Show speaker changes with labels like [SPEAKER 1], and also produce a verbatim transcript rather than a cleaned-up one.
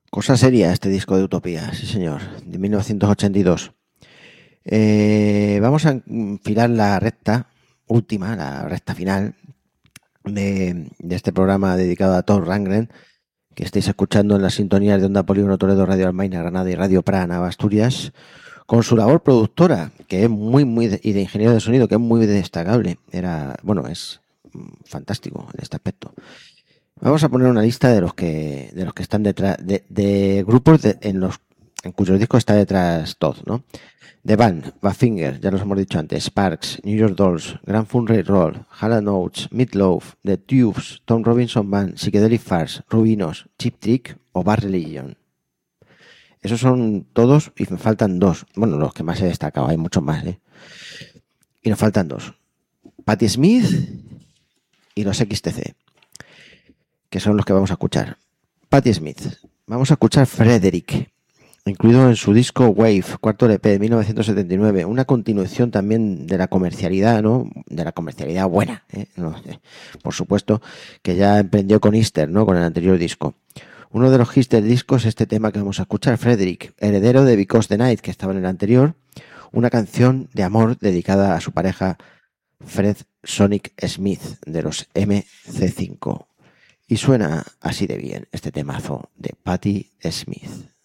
[SPEAKER 1] Cosa seria este disco de Utopía, sí señor, de mil novecientos ochenta y dos. Eh, vamos a enfilar la recta última, la recta final de, de este programa dedicado a Thor Rangren, que estáis escuchando en las sintonías de Onda Polígono Toledo, Radio Almaina, Granada y Radio Prana, Asturias, con su labor productora, que es muy, muy, de, y de ingeniero de sonido, que es muy destacable. Era, bueno, es fantástico en este aspecto. Vamos a poner una lista de los que de los que están detrás de, de grupos de, en los en cuyos discos está detrás Todd, ¿no? The Band, Badfinger, ya los hemos dicho antes, Sparks, New York Dolls, Grand Funk Railroad, Hall and Oates, Meatloaf, The Tubes, Tom Robinson Band, Psychedelic Furs, Rubinos, Cheap Trick o Bad Religion. Esos son todos y me faltan dos. Bueno, los que más he destacado, hay muchos más, ¿eh? Y nos faltan dos. Patti Smith y los X T C, que son los que vamos a escuchar. Patti Smith. Vamos a escuchar Frederick, incluido en su disco Wave, cuarto L P de mil novecientos setenta y nueve, una continuación también de la comercialidad, ¿no? De la comercialidad buena, ¿eh? No, eh, por supuesto, que ya emprendió con Easter, ¿no? Con el anterior disco. Uno de los hits del disco es este tema que vamos a escuchar, Frederick, heredero de Because the Night, que estaba en el anterior, una canción de amor dedicada a su pareja Fred Sonic Smith, de los M C cinco. Y suena así de bien este temazo de Patti Smith.